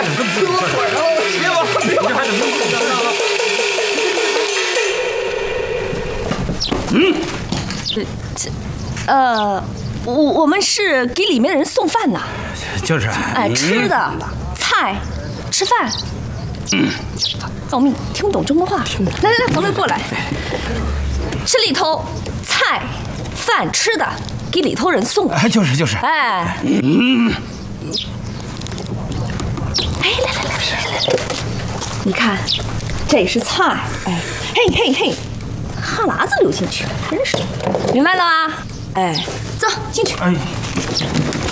怎么这么自我腿了？别往，别往！ 我们是给里面的人送饭呢。 就是， 哎，吃的菜，吃饭。造命，听不懂中国话。来，冯队过来，这里头菜、饭吃的给里头人送的。 哎，就是。 哎，来，你看，这是菜。哎，嘿，哈喇子流进去了，真是。明白了吧？哎，走进去。 哎。